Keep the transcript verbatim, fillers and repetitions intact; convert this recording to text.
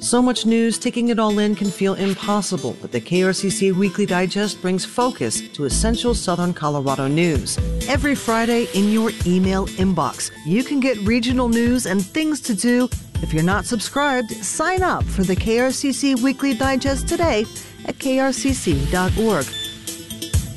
So much news, taking it all in can feel impossible, but the K R C C Weekly Digest brings focus to essential Southern Colorado news. Every Friday in your email inbox, you can get regional news and things to do. If you're not subscribed, sign up for the K R C C Weekly Digest today at k r c c dot org.